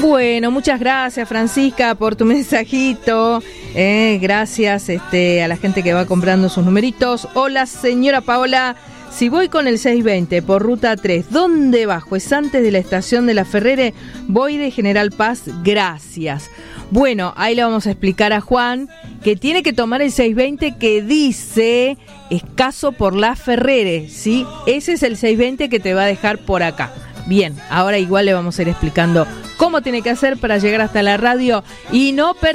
Bueno, muchas gracias, Francisca, por tu mensajito. Gracias a la gente que va comprando sus numeritos. Hola, señora Paola. Si voy con el 620 por ruta 3, ¿dónde bajo? Es antes de la estación de La Ferrere. Voy de General Paz, gracias. Bueno, ahí le vamos a explicar a Juan que tiene que tomar el 620 que dice escaso por La Ferrere, ¿sí? Ese es el 620 que te va a dejar por acá. Bien, ahora igual le vamos a ir explicando cómo tiene que hacer para llegar hasta la radio y no perder